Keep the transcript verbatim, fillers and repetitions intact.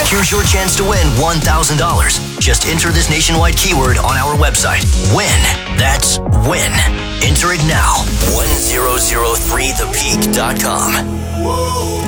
Here's your chance to win one thousand dollars. Just enter this nationwide keyword on our website. WIN. That's WIN. Enter it now. one thousand three the peak dot com.